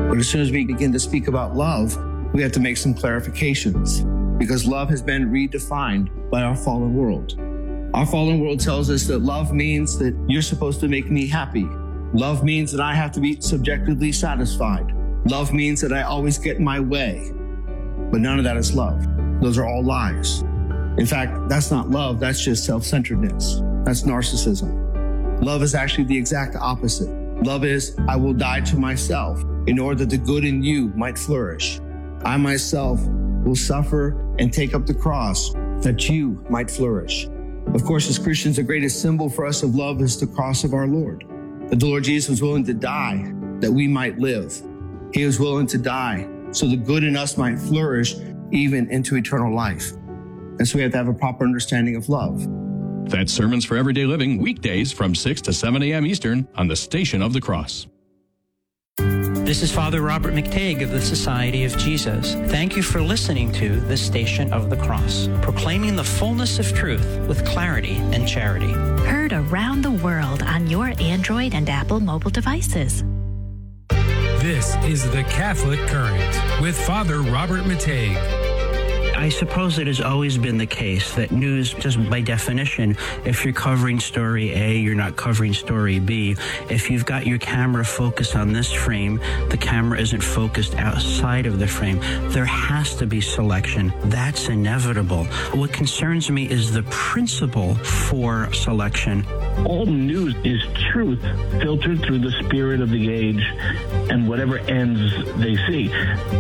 But as soon as we begin to speak about love, we have to make some clarifications because love has been redefined by our fallen world. Our fallen world tells us that love means that you're supposed to make me happy. Love means that I have to be subjectively satisfied. Love means that I always get my way. But none of that is love. Those are all lies. In fact, that's not love. That's just self-centeredness. That's narcissism. Love is actually the exact opposite. Love is, I will die to myself in order that the good in you might flourish. I myself will suffer and take up the cross that you might flourish. Of course, as Christians, the greatest symbol for us of love is the cross of our Lord. That the Lord Jesus was willing to die that we might live. He was willing to die so the good in us might flourish even into eternal life. And so we have to have a proper understanding of love. That's Sermons for Everyday Living, weekdays from 6 to 7 a.m. Eastern on the Station of the Cross. This is Father Robert McTague of the Society of Jesus. Thank you for listening to the Station of the Cross, proclaiming the fullness of truth with clarity and charity. Heard around the world on your Android and Apple mobile devices. This is the Catholic Current with Father Robert McTague. I suppose it has always been the case that news, just by definition, if you're covering story A, you're not covering story B. If you've got your camera focused on this frame, the camera isn't focused outside of the frame. There has to be selection. That's inevitable. What concerns me is the principle for selection. All news is truth filtered through the spirit of the age and whatever ends they see.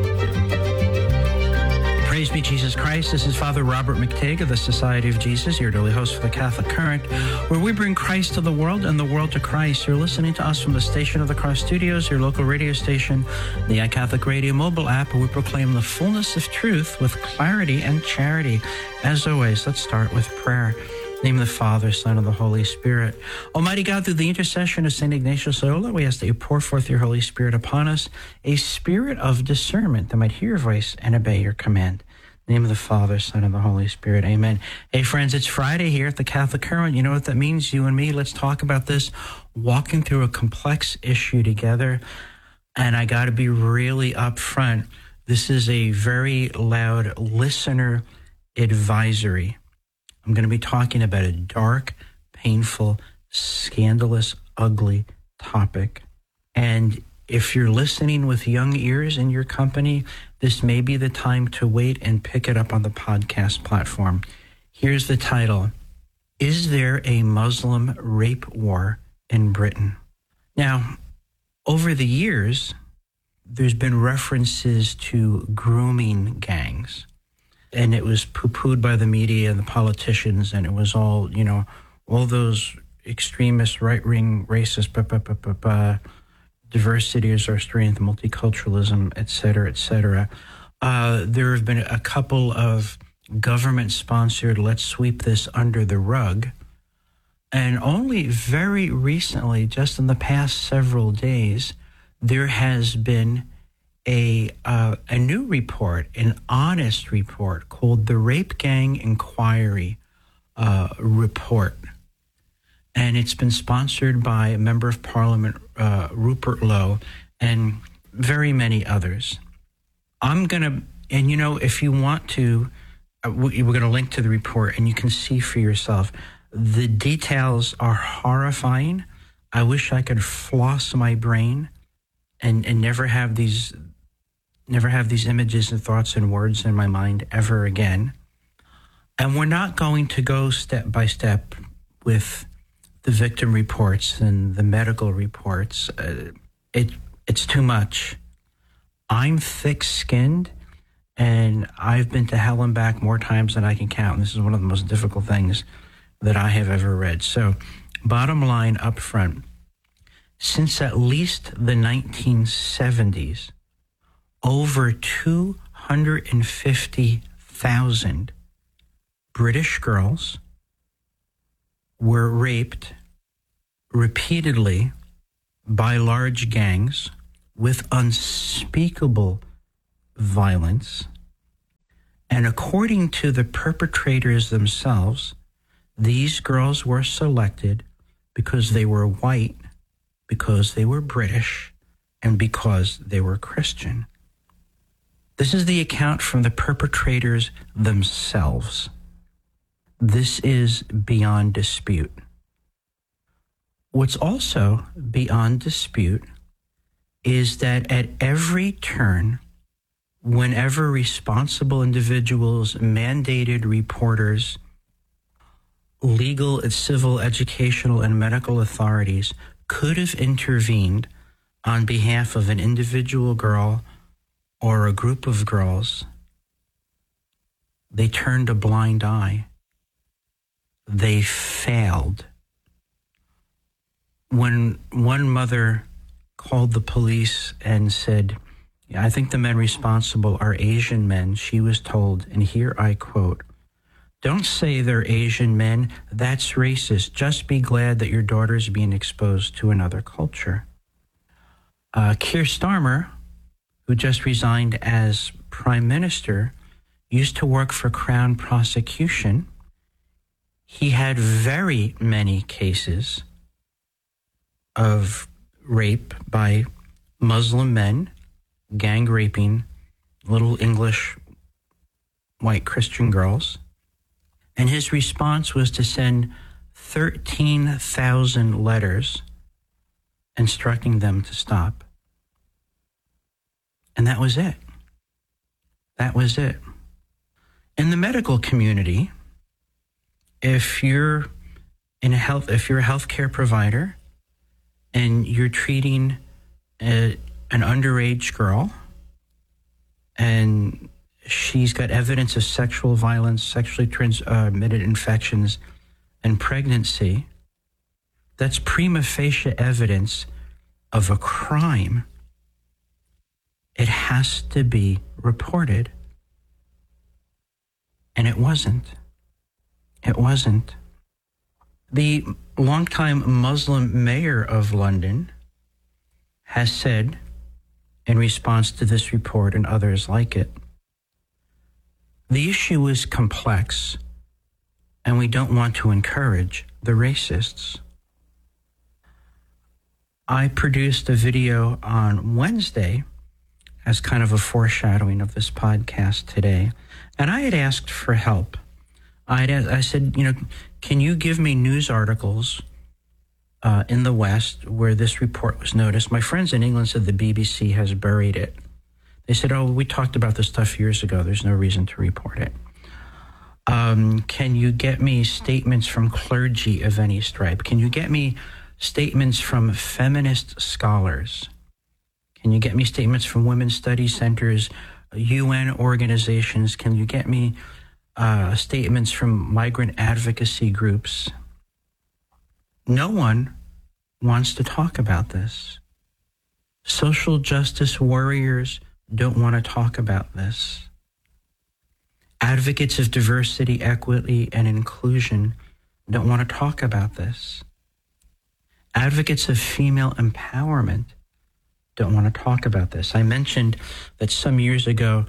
Praise be Jesus Christ. This is Father Robert McTague of the Society of Jesus, your daily host for the Catholic Current, where we bring Christ to the world and the world to Christ. You're listening to us from the Station of the Cross Studios, your local radio station, the iCatholic Radio mobile app, where we proclaim the fullness of truth with clarity and charity. As always, let's start with prayer. In the name of the Father, Son, and the Holy Spirit. Almighty God, through the intercession of St. Ignatius Loyola, we ask that you pour forth your Holy Spirit upon us, a spirit of discernment that might hear your voice and obey your command. In the name of the Father, Son, and the Holy Spirit. Amen. Hey, friends, it's Friday here at the Catholic Current. You know what that means? You and me, let's talk about this, walking through a complex issue together. And I got to be really upfront. This is a very loud listener advisory. I'm going to be talking about a dark, painful, scandalous, ugly topic. And if you're listening with young ears in your company, this may be the time to wait and pick it up on the podcast platform. Here's the title: Is there a Muslim rape war in Britain? Now, over the years, there's been references to grooming gangs. And it was poo-pooed by the media and the politicians, and it was all, all those extremist, right-wing, racist, diversity is our strength, multiculturalism, et cetera, et cetera. There have been a couple of government-sponsored, let's sweep this under the rug. And only very recently, just in the past several days, there has been a new report, an honest report called the Rape Gang Inquiry Report. And it's been sponsored by a member of Parliament, Rupert Lowe, and very many others. If you want to, we're going to link to the report and you can see for yourself. The details are horrifying. I wish I could floss my brain and never have these images and thoughts and words in my mind ever again. And we're not going to go step by step with the victim reports and the medical reports. It's too much. I'm thick-skinned, and I've been to hell and back more times than I can count. And this is one of the most difficult things that I have ever read. So, bottom line up front, since at least the 1970s, over 250,000 British girls were raped repeatedly by large gangs with unspeakable violence. And according to the perpetrators themselves, these girls were selected because they were white, because they were British, and because they were Christian. This is the account from the perpetrators themselves. This is beyond dispute. What's also beyond dispute is that at every turn, whenever responsible individuals, mandated reporters, legal and civil, educational, and medical authorities could have intervened on behalf of an individual girl or a group of girls, they turned a blind eye. They failed. When one mother called the police and said, I think the men responsible are Asian men, she was told, and here I quote, "Don't say they're Asian men. That's racist. Just be glad that your daughter's being exposed to another culture." Keir Starmer, who just resigned as prime minister, used to work for Crown prosecution. He had very many cases of rape by Muslim men, gang raping little English white Christian girls. And his response was to send 13,000 letters instructing them to stop. And that was it. That was it. In the medical community, if you're a healthcare provider and you're treating an underage girl and she's got evidence of sexual violence, sexually transmitted infections, and pregnancy, that's prima facie evidence of a crime. It has to be reported. And it wasn't. It wasn't. The longtime Muslim mayor of London has said, in response to this report and others like it, the issue is complex, and we don't want to encourage the racists. I produced a video on Wednesday as kind of a foreshadowing of this podcast today, and I had asked for help. I said, can you give me news articles in the West where this report was noticed? My friends in England said the BBC has buried it. They said, we talked about this stuff years ago. There's no reason to report it. Can you get me statements from clergy of any stripe? Can you get me statements from feminist scholars? Can you get me statements from women's study centers, UN organizations? Can you get me statements from migrant advocacy groups? No one wants to talk about this. Social justice warriors don't want to talk about this. Advocates of diversity, equity, and inclusion don't want to talk about this. Advocates of female empowerment don't want to talk about this. I mentioned that some years ago,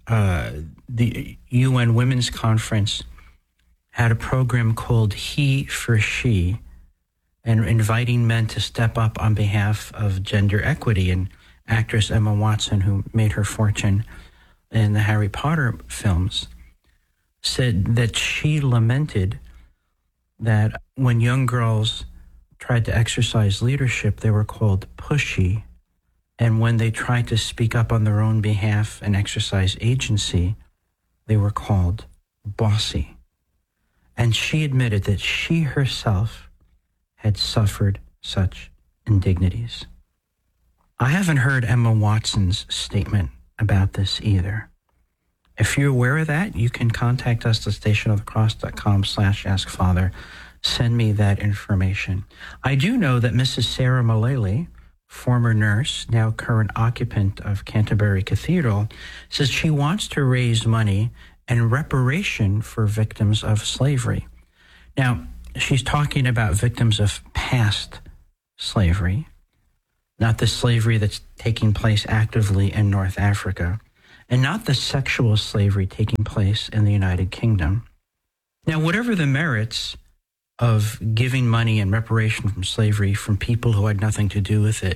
the UN Women's Conference had a program called He for She, and inviting men to step up on behalf of gender equity. And actress Emma Watson, who made her fortune in the Harry Potter films, said that she lamented that when young girls tried to exercise leadership, they were called pushy. And when they tried to speak up on their own behalf and exercise agency, they were called bossy. And she admitted that she herself had suffered such indignities. I haven't heard Emma Watson's statement about this either. If you're aware of that, you can contact us at stationofthecross.com/askfather. Send me that information. I do know that Mrs. Sarah Mullally, former nurse, now current occupant of Canterbury Cathedral, says she wants to raise money and reparation for victims of slavery. Now, she's talking about victims of past slavery, not the slavery that's taking place actively in North Africa, and not the sexual slavery taking place in the United Kingdom. Now, whatever the merits of giving money and reparation from slavery from people who had nothing to do with it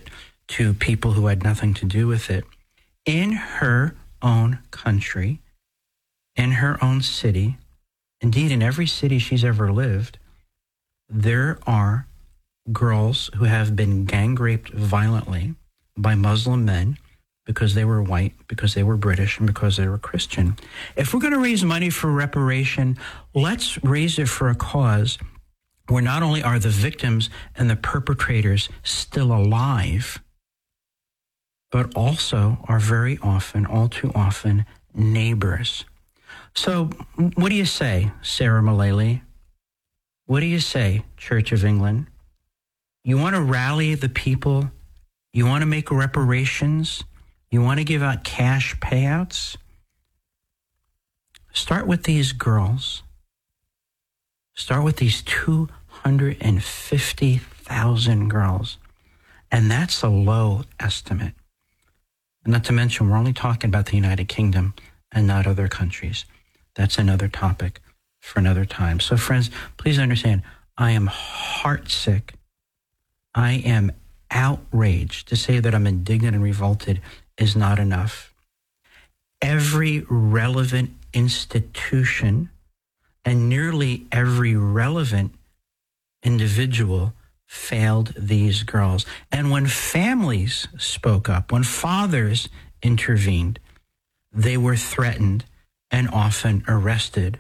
to people who had nothing to do with it. In her own country, in her own city, indeed in every city she's ever lived, there are girls who have been gang raped violently by Muslim men because they were white, because they were British, and because they were Christian. If we're going to raise money for reparation, let's raise it for a cause where not only are the victims and the perpetrators still alive, but also are very often, all too often, neighbors. So what do you say, Sarah Mullally? What do you say, Church of England? You want to rally the people? You want to make reparations? You want to give out cash payouts? Start with these girls. Start with these 250,000 girls. And that's a low estimate. And not to mention, we're only talking about the United Kingdom and not other countries. That's another topic for another time. So friends, please understand, I am heartsick. I am outraged. To say that I'm indignant and revolted is not enough. Every relevant institution and nearly every relevant individual failed these girls. And when families spoke up, when fathers intervened, they were threatened and often arrested.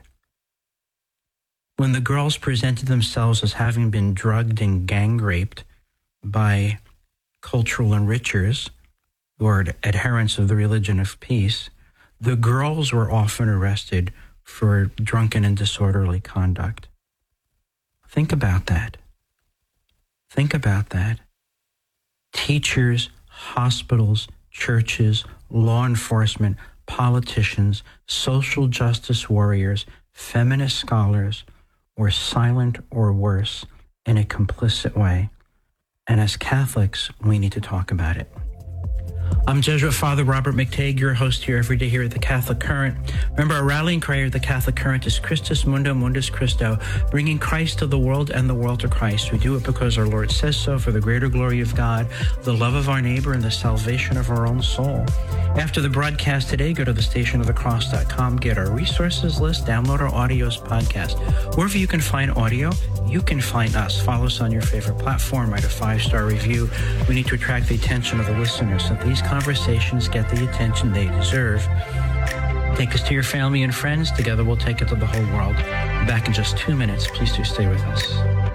When the girls presented themselves as having been drugged and gang raped by cultural enrichers who are adherents of the religion of peace, the girls were often arrested for drunken and disorderly conduct. Think about that. Think about that. Teachers, hospitals, churches, law enforcement, politicians, social justice warriors, feminist scholars were silent or worse in a complicit way. And as Catholics, we need to talk about it. I'm Jesuit Father Robert McTague, your host here every day here at the Catholic Current. Remember, our rallying cry at the Catholic Current is Christus Mundo Mundus Christo, bringing Christ to the world and the world to Christ. We do it because our Lord says so, for the greater glory of God, the love of our neighbor, and the salvation of our own soul. After the broadcast today, go to thestationofthecross.com, get our resources list, download our audios podcast. Wherever you can find audio, you can find us. Follow us on your favorite platform, write a 5-star review. We need to attract the attention of the listeners so these conversations get the attention they deserve. Take us to your family and friends. Together we'll take it to the whole world. Back in just 2 minutes. Please do stay with us.